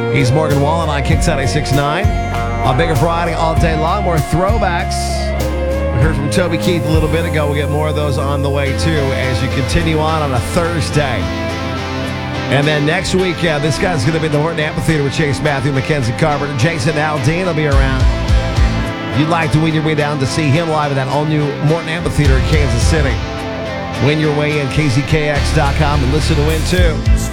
He's Morgan Wallen on Kicks 96.9. On Bigger Friday all day long. More throwbacks. We heard from Toby Keith a little bit ago. We'll get more of those on the way, too, as you continue on a Thursday. And then next week, this guy's going to be at the Horton Amphitheater with Chase Matthew, Mackenzie Carpenter. Jason Aldean will be around. If you'd like to win your way down to see him live at that all-new Morton Amphitheater in Kansas City, win your way in kzkx.com and listen to win, too.